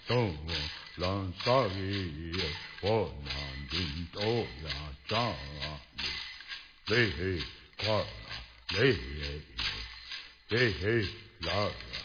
东兰萨里，我南京多呀扎里，嘞嘿快啦，嘞嘿啦。